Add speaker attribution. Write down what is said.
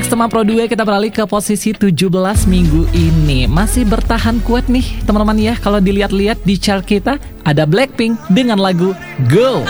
Speaker 1: Next tema Pro 2 kita beralih ke posisi 17 minggu ini. Masih bertahan kuat nih teman-teman ya. Kalau dilihat-lihat di chart kita ada Blackpink dengan lagu Go.